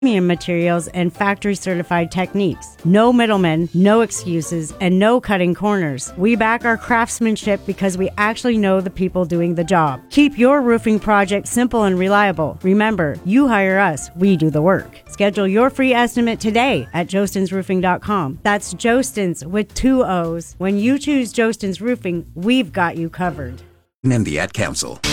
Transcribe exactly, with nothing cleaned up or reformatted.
premium materials and factory certified techniques. No middlemen, no excuses, and no cutting corners. We back our craftsmanship because we actually know the people doing the job. Keep your roofing project simple and reliable. Remember, you hire us, we do the work. Schedule your free estimate today at jostens roofing dot com. That's Jostens with two O's. When you choose Jostens Roofing, we've got you covered. And the Ad Council.